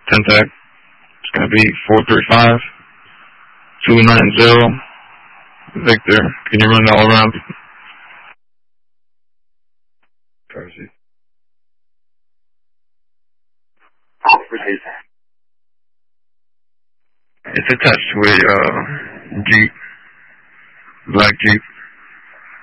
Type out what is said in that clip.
Contact. It's going to be 435-290. Victor, can you run it all around? Percy. It's attached to a Jeep, black Jeep.